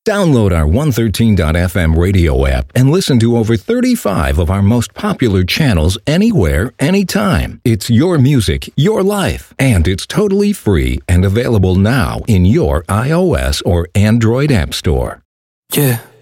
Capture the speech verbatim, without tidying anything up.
Download our one thirteen dot f m radio app and listen to over thirty-five of our most popular channels anywhere, anytime. It's your music, your life, and it's totally free and available now in your iOS or Android app store. Yeah.